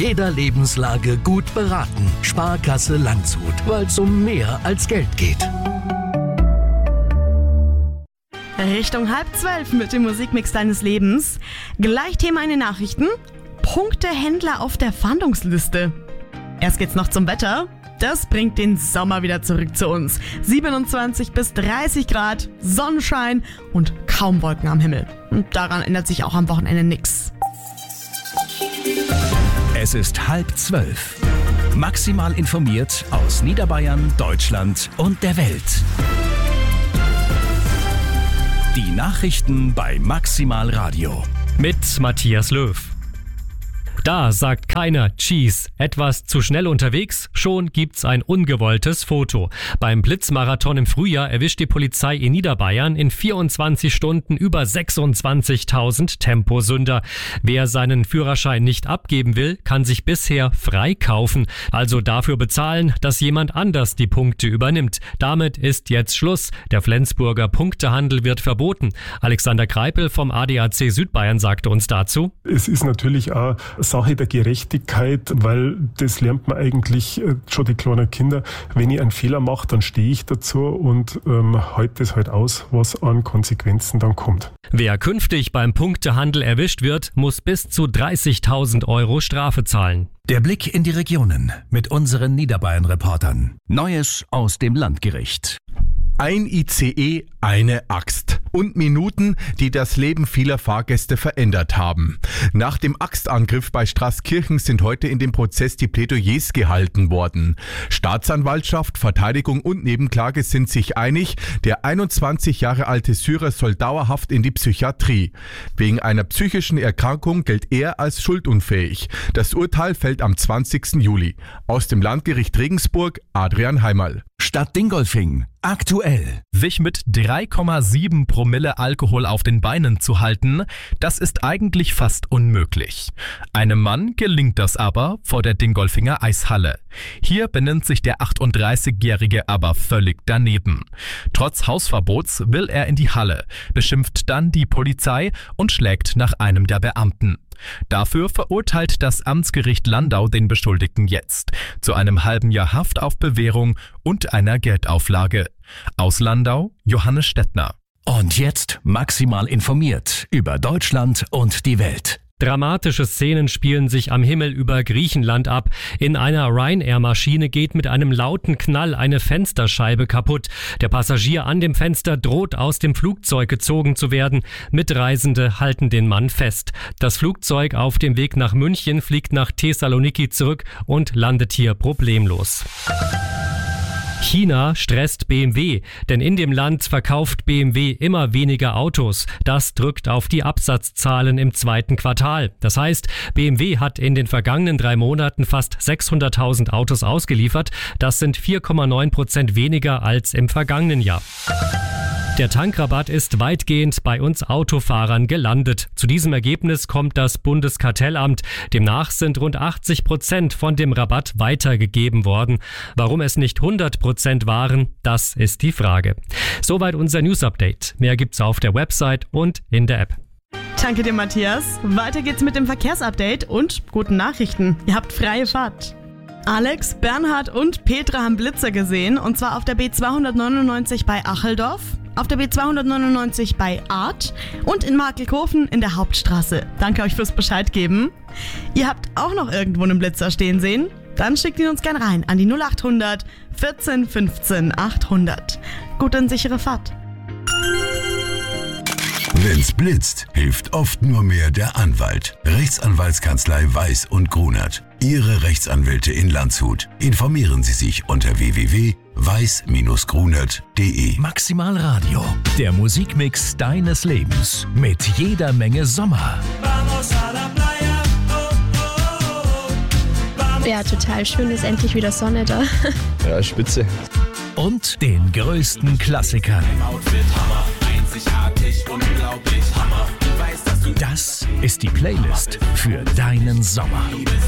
jeder Lebenslage gut beraten. Sparkasse Landshut, weil es um mehr als Geld geht. Richtung 11:30 mit dem Musikmix deines Lebens. Gleich Thema in den Nachrichten. Punktehändler auf der Fahndungsliste. Erst geht's noch zum Wetter. Das bringt den Sommer wieder zurück zu uns. 27 bis 30 Grad, Sonnenschein und kaum Wolken am Himmel. Und daran ändert sich auch am Wochenende nichts. Es ist 11:30. Maximal informiert aus Niederbayern, Deutschland und der Welt. Die Nachrichten bei Maximal Radio. Mit Matthias Löw. Da sagt keiner Cheese. Etwas zu schnell unterwegs, schon gibt's ein ungewolltes Foto. Beim Blitzmarathon im Frühjahr erwischt die Polizei in Niederbayern in 24 Stunden über 26.000 Temposünder. Wer seinen Führerschein nicht abgeben will, kann sich bisher freikaufen. Also dafür bezahlen, dass jemand anders die Punkte übernimmt. Damit ist jetzt Schluss. Der Flensburger Punktehandel wird verboten. Alexander Kreipel vom ADAC Südbayern sagte uns dazu: Es ist natürlich auch Sache der Gerechtigkeit, weil das lernt man eigentlich schon die kleinen Kinder. Wenn ich einen Fehler mache, dann stehe ich dazu und halte es halt aus, was an Konsequenzen dann kommt. Wer künftig beim Punktehandel erwischt wird, muss bis zu 30.000 € Strafe zahlen. Der Blick in die Regionen mit unseren Niederbayern-Reportern. Neues aus dem Landgericht. Ein ICE, eine Axt und Minuten, die das Leben vieler Fahrgäste verändert haben. Nach dem Axtangriff bei Straßkirchen sind heute in dem Prozess die Plädoyers gehalten worden. Staatsanwaltschaft, Verteidigung und Nebenklage sind sich einig, der 21 Jahre alte Syrer soll dauerhaft in die Psychiatrie. Wegen einer psychischen Erkrankung gilt er als schuldunfähig. Das Urteil fällt am 20. Juli. Aus dem Landgericht Regensburg, Adrian Heimerl. Stadt Dingolfing. Aktuell. Sich mit 3,7 Promille Alkohol auf den Beinen zu halten, das ist eigentlich fast unmöglich. Einem Mann gelingt das aber vor der Dingolfinger Eishalle. Hier benimmt sich der 38-Jährige aber völlig daneben. Trotz Hausverbots will er in die Halle, beschimpft dann die Polizei und schlägt nach einem der Beamten. Dafür verurteilt das Amtsgericht Landau den Beschuldigten jetzt zu einem halben Jahr Haft auf Bewährung und einer Geldauflage. Aus Landau, Johannes Stettner. Und jetzt maximal informiert über Deutschland und die Welt. Dramatische Szenen spielen sich am Himmel über Griechenland ab. In einer Ryanair-Maschine geht mit einem lauten Knall eine Fensterscheibe kaputt. Der Passagier an dem Fenster droht aus dem Flugzeug gezogen zu werden. Mitreisende halten den Mann fest. Das Flugzeug auf dem Weg nach München fliegt nach Thessaloniki zurück und landet hier problemlos. China stresst BMW, denn in dem Land verkauft BMW immer weniger Autos. Das drückt auf die Absatzzahlen im zweiten Quartal. Das heißt, BMW hat in den vergangenen 3 Monaten fast 600.000 Autos ausgeliefert. Das sind 4,9% weniger als im vergangenen Jahr. Der Tankrabatt ist weitgehend bei uns Autofahrern gelandet. Zu diesem Ergebnis kommt das Bundeskartellamt. Demnach sind rund 80% von dem Rabatt weitergegeben worden. Warum es nicht 100% waren, das ist die Frage. Soweit unser News-Update. Mehr gibt's auf der Website und in der App. Danke dir, Matthias. Weiter geht's mit dem Verkehrsupdate und guten Nachrichten. Ihr habt freie Fahrt. Alex, Bernhard und Petra haben Blitzer gesehen, und zwar auf der B299 bei Acheldorf, auf der B299 bei Arth und in Markelkofen in der Hauptstraße. Danke euch fürs Bescheid geben. Ihr habt auch noch irgendwo einen Blitzer stehen sehen? Dann schickt ihn uns gern rein an die 0800 14 15 800. Gute und sichere Fahrt. Wenn's blitzt, hilft oft nur mehr der Anwalt. Rechtsanwaltskanzlei Weiß und Grunert. Ihre Rechtsanwälte in Landshut. Informieren Sie sich unter www.weiß-grunert.de. Maximal Radio. Der Musikmix deines Lebens. Mit jeder Menge Sommer. Ja, total schön, ist endlich wieder Sonne da. Ja, spitze. Und den größten Klassikern. Das ist die Playlist für deinen Sommer.